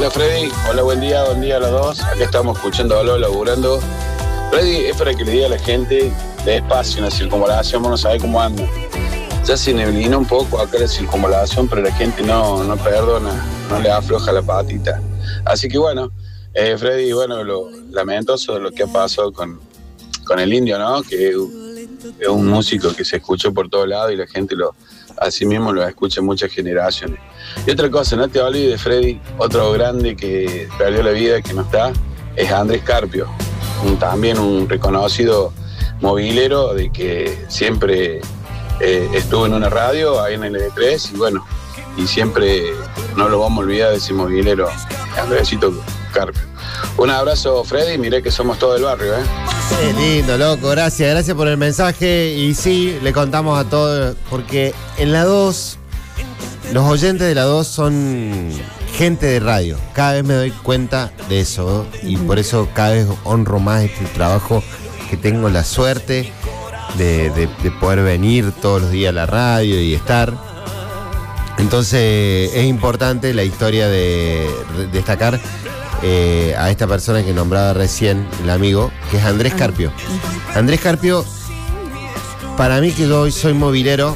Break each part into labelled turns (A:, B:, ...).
A: Hola Freddy, hola, buen día a los dos. Acá estamos escuchando a Lolo laburando. Freddy, es para que le diga a la gente despacio en la circunvalación, no sabe cómo anda. Ya se neblina un poco acá la circunvalación, pero la gente no perdona, no le afloja la patita. Así que bueno, Freddy, bueno, lo lamentoso de lo que ha pasado con el Indio, ¿no? Que es un músico que se escuchó por todos lados y la gente así mismo lo escucha en muchas generaciones. Y otra cosa, no te olvides, Freddy, otro grande que perdió la vida, que no está, es Andrés Carpio, también un reconocido movilero de que siempre estuvo en una radio, ahí en el E3, y bueno, y siempre no lo vamos a olvidar de ese movilero, Andresito Carpio. Un abrazo, Freddy, miré que somos todo el barrio,
B: Qué lindo, loco, gracias por el mensaje. Y sí, le contamos a todos, porque en la 2, los oyentes de la 2 son gente de radio. Cada vez me doy cuenta de eso, y por eso cada vez honro más este trabajo, que tengo la suerte de poder venir todos los días a la radio y estar. Entonces es importante la historia de destacar a esta persona que nombraba recién el amigo, que es Andrés Carpio. Andrés Carpio, para mí, que yo hoy soy movilero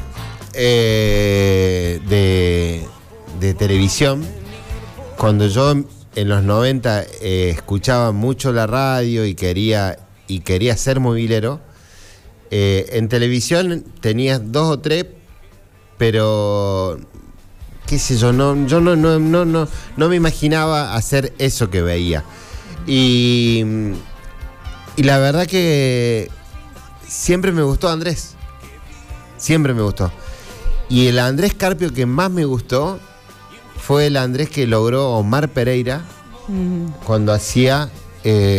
B: de televisión, cuando yo en los 90 escuchaba mucho la radio y quería ser movilero, en televisión tenías 2 o 3, pero qué sé yo, yo no me imaginaba hacer eso que veía. Y la verdad que siempre me gustó Andrés. Siempre me gustó. Y el Andrés Carpio que más me gustó fue el Andrés que logró Omar Pereira cuando hacía